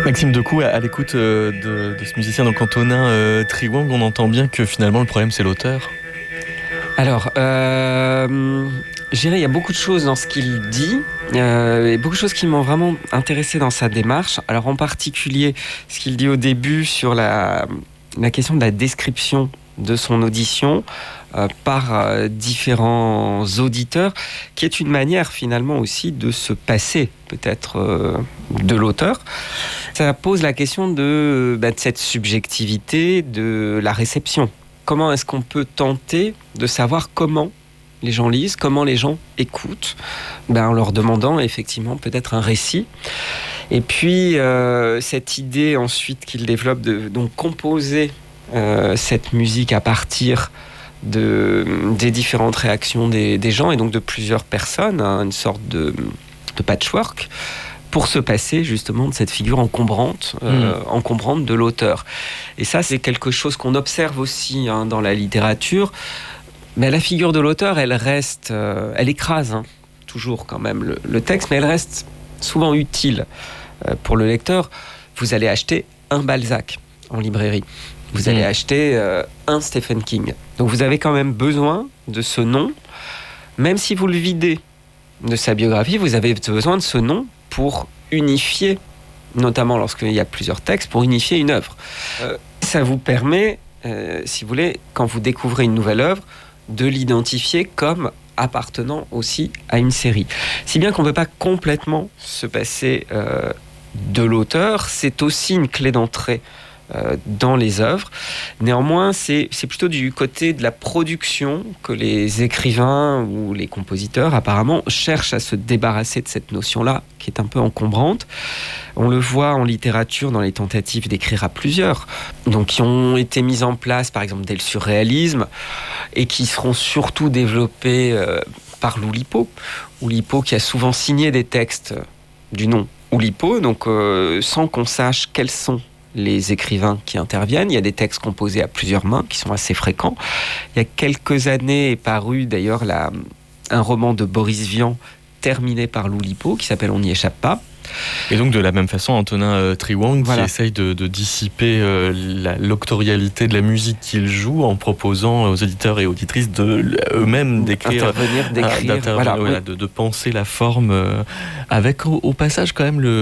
Maxime Decoux, à l'écoute de ce musicien donc Antonin Triwang, on entend bien que finalement le problème c'est l'auteur. Alors, je dirais il y a beaucoup de choses dans ce qu'il dit, et beaucoup de choses qui m'ont vraiment intéressé dans sa démarche. Alors en particulier, ce qu'il dit au début sur la question de la description de son audition par différents auditeurs, qui est une manière finalement aussi de se passer peut-être de l'auteur. Ça pose la question de cette subjectivité, de la réception. Comment est-ce qu'on peut tenter de savoir comment les gens lisent, comment les gens écoutent, en leur demandant effectivement peut-être un récit. Et puis cette idée ensuite qu'il développe de donc composer cette musique à partir des différentes réactions des gens et donc de plusieurs personnes, une sorte de patchwork, pour se passer justement de cette figure encombrante de l'auteur. Et ça, c'est quelque chose qu'on observe aussi dans la littérature. Mais la figure de l'auteur, elle reste, elle écrase toujours quand même le texte, mais elle reste souvent utile pour le lecteur. Vous allez acheter un Balzac en librairie. Vous allez acheter un Stephen King. Donc vous avez quand même besoin de ce nom, même si vous le videz de sa biographie, vous avez besoin de ce nom pour unifier, notamment lorsqu'il y a plusieurs textes, pour unifier une œuvre. Ça vous permet, si vous voulez, quand vous découvrez une nouvelle œuvre, de l'identifier comme appartenant aussi à une série. Si bien qu'on ne peut pas complètement se passer de l'auteur, c'est aussi une clé d'entrée dans les œuvres. Néanmoins, c'est plutôt du côté de la production que les écrivains ou les compositeurs apparemment cherchent à se débarrasser de cette notion-là qui est un peu encombrante. On le voit en littérature dans les tentatives d'écrire à plusieurs, donc qui ont été mises en place par exemple dès le surréalisme et qui seront surtout développées par Oulipo. Oulipo qui a souvent signé des textes du nom Oulipo, donc sans qu'on sache quels sont les écrivains qui interviennent. Il y a des textes composés à plusieurs mains qui sont assez fréquents. Il y a quelques années est paru d'ailleurs un roman de Boris Vian terminé par Oulipo qui s'appelle On n'y échappe pas. Et donc de la même façon, Antonin Triwang voilà, qui essaye de dissiper l'octorialité de la musique qu'il joue en proposant aux éditeurs et auditrices eux-mêmes d'écrire, d'écrire, de penser la forme avec au passage quand même